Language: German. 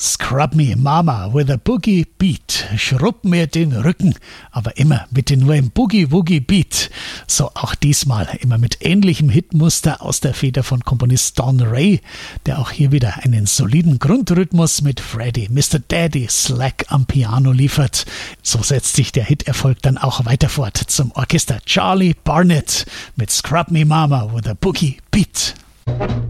Scrub me Mama with a Boogie Beat. Schrubb mir den Rücken, aber immer mit dem neuen Boogie-Woogie-Beat. So auch diesmal, immer mit ähnlichem Hitmuster aus der Feder von Komponist Don Ray, der auch hier wieder einen soliden Grundrhythmus mit Freddie, Mr. Daddy, Slack am Piano liefert. So setzt sich der Hiterfolg dann auch weiter fort zum Orchester Charlie Barnet mit Scrub me Mama with a Boogie Beat.